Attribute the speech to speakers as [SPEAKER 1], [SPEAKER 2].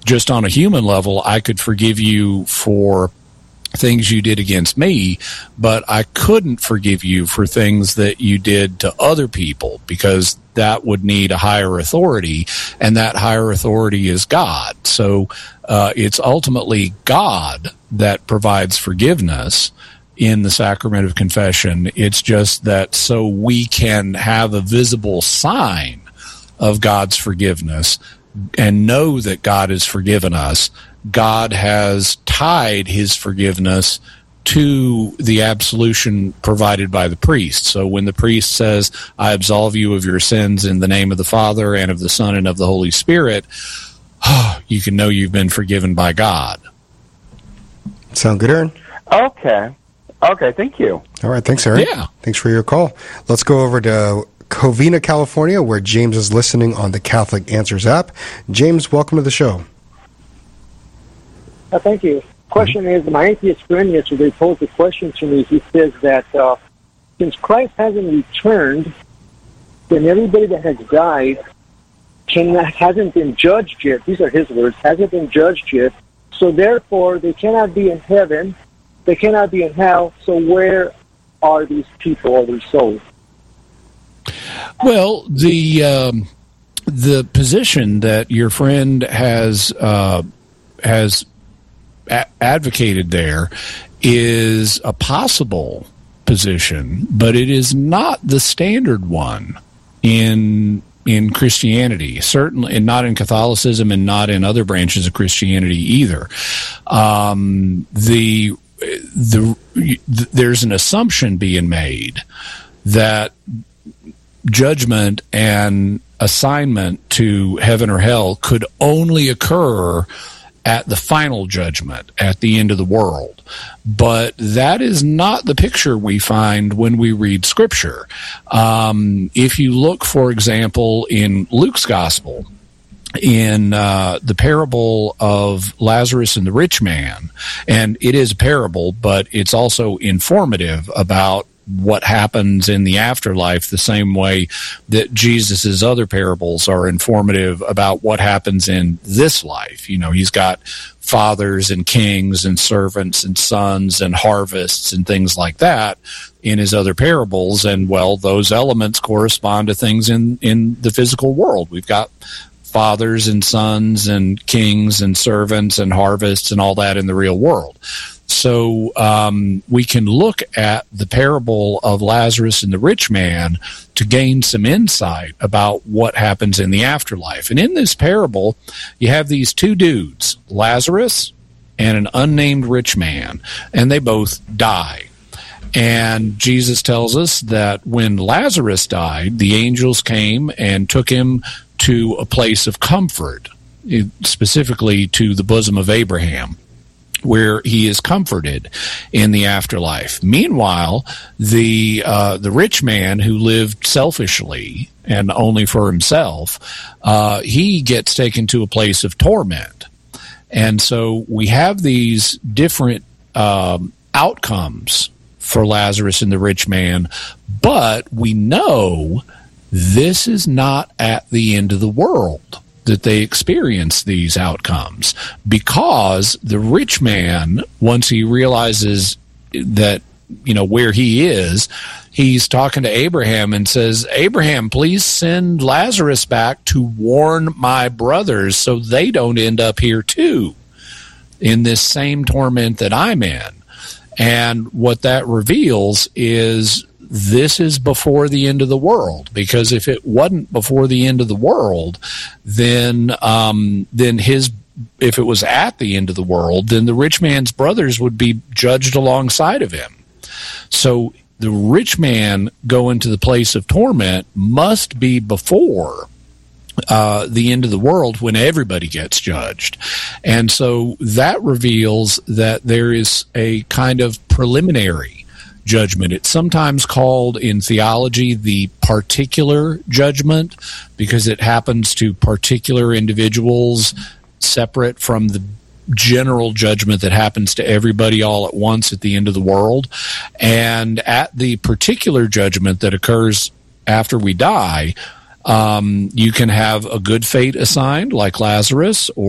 [SPEAKER 1] just on a human level, I could forgive you for things you did against me, but I couldn't forgive you for things that you did to other people, because that would need a higher authority, and that higher authority is God. So it's ultimately God that provides forgiveness in the sacrament of confession. It's just that so we can have a visible sign of God's forgiveness and know that God has forgiven us, God has tied his forgiveness to the absolution provided by the priest. So when the priest says, I absolve you of your sins in the name of the Father and of the Son and of the Holy Spirit, you can know you've been forgiven by God.
[SPEAKER 2] Sound good, Aaron?
[SPEAKER 3] Okay, thank you.
[SPEAKER 2] All right, thanks, Aaron.
[SPEAKER 1] Yeah.
[SPEAKER 2] Thanks for your call. Let's go over to Covina, California, where James is listening on the Catholic Answers app. James, welcome to the show.
[SPEAKER 4] Thank you. Question is, my atheist friend yesterday posed a question to me. He says that since Christ hasn't returned, then everybody that has died hasn't been judged yet. These are his words. Hasn't been judged yet. So therefore, they cannot be in heaven. They cannot be in hell. So where are these people or their souls?
[SPEAKER 1] Well, the position that your friend has advocated there is a possible position, but it is not the standard one in Christianity, certainly, and not in Catholicism, and not in other branches of Christianity either. There's an assumption being made that judgment and assignment to heaven or hell could only occur at the final judgment, at the end of the world. But that is not the picture we find when we read Scripture. If you look, for example, in Luke's Gospel, in the parable of Lazarus and the rich man, and it is a parable, but it's also informative about what happens in the afterlife, the same way that Jesus's other parables are informative about what happens in this life. You know, he's got fathers and kings and servants and sons and harvests and things like that in his other parables. And, well, those elements correspond to things in the physical world. We've got fathers and sons and kings and servants and harvests and all that in the real world. So we can look at the parable of Lazarus and the rich man to gain some insight about what happens in the afterlife. And in this parable, you have these two dudes, Lazarus and an unnamed rich man, and they both die. And Jesus tells us that when Lazarus died, the angels came and took him to a place of comfort, specifically to the bosom of Abraham, where he is comforted in the afterlife. Meanwhile, the rich man who lived selfishly and only for himself, he gets taken to a place of torment. And so we have these different outcomes for Lazarus and the rich man, but we know this is not at the end of the world that they experience these outcomes, because the rich man, once he realizes that, you know, where he is, he's talking to Abraham and says, Abraham, please send Lazarus back to warn my brothers so they don't end up here too in this same torment that I'm in. And what that reveals is this is before the end of the world, because if it wasn't before the end of the world, then if it was at the end of the world, then the rich man's brothers would be judged alongside of him. So the rich man going to the place of torment must be before the end of the world, when everybody gets judged. And so that reveals that there is a kind of preliminary judgment. It's sometimes called in theology the particular judgment, because it happens to particular individuals separate from the general judgment that happens to everybody all at once at the end of the world. And at the particular judgment that occurs after we die, you can have a good fate assigned, like Lazarus, or